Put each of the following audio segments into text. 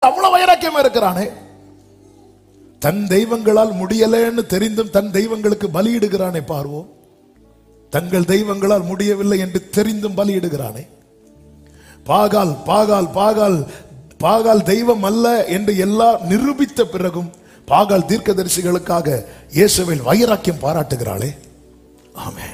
அவ்வளவு வைராக்கியமா இருக்கிறானே. தன் தெய்வங்களால் முடியலன்னு தெரிந்தும் தன் தெய்வங்களுக்கு பலியிடுகிறானே பார்வோம். தங்கள் தெய்வங்களால் முடியவில்லை என்று தெரிந்தும் பலியிடுகிறானே. பாகால் பாகால் பாகால் பாகால் தெய்வம் அல்ல என்று எல்லாம் நிரூபித்த பிறகும் பாகால் தீர்க்கதரிசிகளுக்காக இயேசுவில் வைராக்கியம் பாராட்டுகிறாளே. ஆமென்.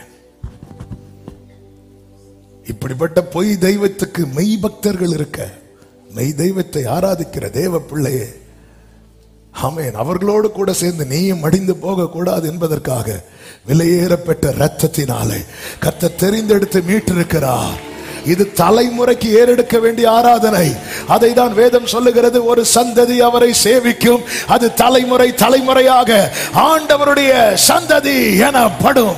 இப்படிப்பட்ட பொய் தெய்வத்துக்கு மெய் பக்தர்கள் இருக்க, மெய் தெய்வத்தை ஆராதிக்கிற தேவ பிள்ளையே, ஆமென், அவர்களோடு கூட சேர்ந்து நீயும் மடிந்து போக கூடாது என்பதற்காக விலையேறப்பட்ட இரத்தத்தினாலே கர்த்தர் தெரிந்தெடுத்து மீட்டிருக்கிறார். இது தலைமுறைக்கு ஏறெடுக்க வேண்டிய ஆராதனை. அதை தான் வேதம் சொல்லுகிறது, ஒரு சந்ததி அவரை சேவிக்கும், அது தலைமுறை தலைமுறையாக ஆண்டவருடைய சந்ததி எனப்படும்.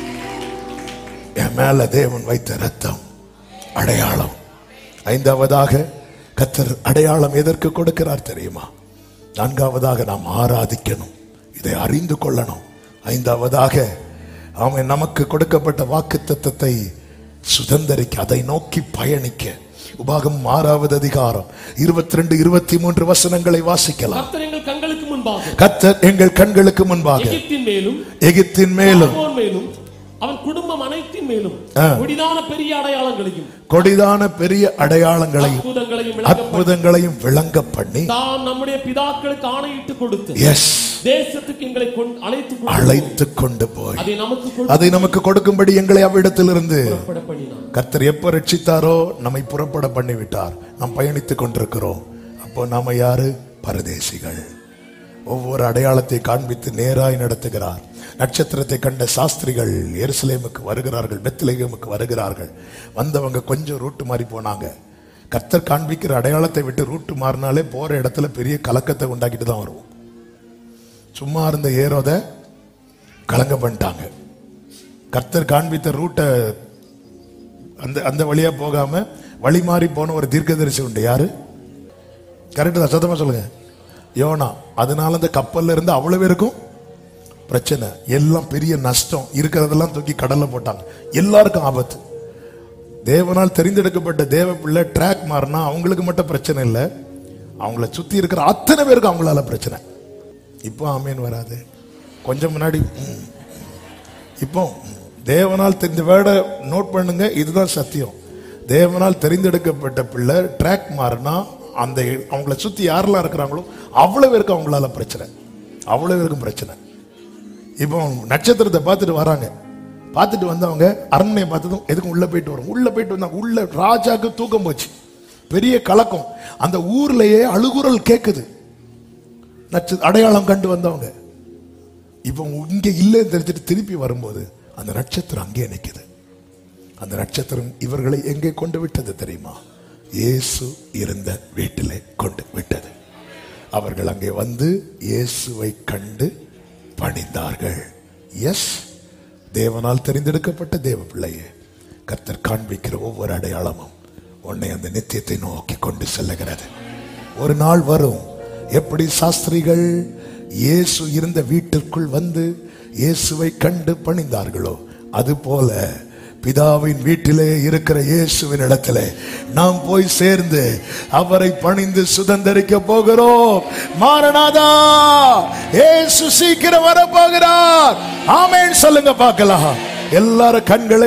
என் மேல தேவன் வைத்த ரத்தம் அடையாளம். ஐந்தாவதாக கர்த்தர் அடையாளம் எதற்கு கொடுக்கிறார் தெரியுமா? நான்காவதாக நாம் ஆராதிக்கணும், இதை அறிந்து கொள்ளணும். ஐந்தாவதாக அவன் நமக்கு கொடுக்கப்பட்ட வாக்குத்தத்தத்தை சுதந்தரிக்க, அதை நோக்கி பயணிக்க. உபாகமம் 6வது அதிகாரம் 22, 23 வசனங்களை வாசிக்கலாம். கர்த்தர் எங்கள் கண்களுக்கு முன்பாக, கர்த்தர் எங்கள் கண்களுக்கு முன்பாக எகிப்தின் மேலும் அவன் குடும்பம் அனைத்தின் மேலும் கொடிதான பெரிய அடையாளங்களையும் அற்புதங்களையும் விளங்க பண்ணி தாம் நம்முடைய பிதாக்களுக்கு ஆணையிட்டு கொடுத்து தேசத்துக்கு எங்களை அழைத்து கொண்டு போய் அதை நமக்கு கொடுக்கும்படி எங்களை அவ்விடத்திலிருந்து கர்த்தர் எப்ப ரட்சித்தாரோ நம்மை புறப்பட பண்ணிவிட்டார். நாம் பயணித்துக் கொண்டிருக்கிறோம். அப்போ நாம யாரு? பரதேசிகள். ஒவ்வொரு அடையாளத்தை காண்பித்து நேராய் நடத்துகிறார். நட்சத்திரத்தை கண்ட சாஸ்திரிகள் எருசலேமுக்கு வருகிறார்கள், பெத்லகேமுக்கு வருகிறார்கள். வந்தவங்க கொஞ்சம் ரூட்டு மாறி போனாங்க. கர்த்தர் காண்பிக்கிற அடையாளத்தை விட்டு ரூட்டு மாறினாலே போற இடத்துல பெரிய கலக்கத்தை உண்டாக்கிட்டு தான் வருவோம். சும்மா இருந்த ஏரோத கலங்க பண்ணிட்டாங்க. கர்த்தர் காண்பித்த ரூட்டை அந்த வழியா போகாம வழி மாறி போன ஒரு தீர்க்கதரிசி உண்டு. யாரு? கரெக்ட் தான், சத்தமா சொல்லுங்க. யோனா. அதனால அந்த கப்பல்ல இருந்து அவ்வளவு பேருக்கும் பிரச்சனை, எல்லாம் பெரிய நஷ்டம், இருக்கிறதெல்லாம் தூக்கி கடல்ல போட்டாங்க. எல்லாருக்கும் ஆபத்து. தேவனால் தெரிந்தெடுக்கப்பட்ட தேவ பிள்ளை ட்ராக் மாறினா அவங்களுக்கு மட்டும் பிரச்சனை இல்லை, அவங்கள சுத்தி இருக்கிற அத்தனை பேருக்கு அவங்களால பிரச்சனை. இப்போ ஆமேன் வராது. கொஞ்சம் முன்னாடி இப்போ தேவனால் தெரிந்த வேர்டை நோட் பண்ணுங்க, இதுதான் சத்தியம். தேவனால் தெரிந்தெடுக்கப்பட்ட பிள்ளை ட்ராக் மாறினா அந்த அவங்கள சுத்தி யாரெல்லாம் இருக்கிறாங்களோ அவ்வளவு பேருக்கு அவங்களால பிரச்சனை, அவ்வளவு பேருக்கும் பிரச்சனை. இப்போ நட்சத்திரத்தை பார்த்துட்டு வராங்க. பார்த்துட்டு வந்தவங்க அரண்மனையை பார்த்ததும் எதுக்கும் உள்ள போயிட்டு வரும். உள்ள போயிட்டு வந்தாங்க. உள்ள ராஜாக்கு தூக்கம் போச்சு, பெரிய கலக்கம். அந்த ஊர்லயே அழுகுரல் கேக்குது. அடையாளம் கண்டு வந்தவங்க இப்போ இங்க இல்லைன்னு தெரிஞ்சுட்டு திருப்பி வரும்போது அந்த நட்சத்திரம் அங்கே நிற்குது. அந்த நட்சத்திரம் இவர்களை எங்கே கொண்டு விட்டது தெரியுமா? இயேசு இருந்த வீட்டிலே கொண்டு விட்டது. அவர்கள் அங்கே வந்து இயேசுவை கண்டு பணிந்தார்கள். எஸ், தேவனால் தெரிந்தெடுக்கப்பட்ட தேவ பிள்ளையே, கர்த்தர் காண்பிக்கிற ஒவ்வொரு அடையாளமும் உன்னை அந்த நித்தியத்தை நோக்கி கொண்டு செல்லுகிறது. ஒரு நாள் வரும், எப்படி சாஸ்திரிகள் இயேசு இருந்த வீட்டிற்குள் வந்து இயேசுவை கண்டு பணிந்தார்களோ, அதுபோல பிதாவின் வீட்டிலே இருக்கிற இயேசுவின் இடத்திலே நாம் போய் சேர்ந்து அவரை பணிந்து சுதந்தரிக்க போகிறோம். மாரநாதா, இயேசு சீக்கிரம் வர போகிறார். ஆமென் சொல்லுங்க பார்க்கலாம். எல்லாரும் கண்களை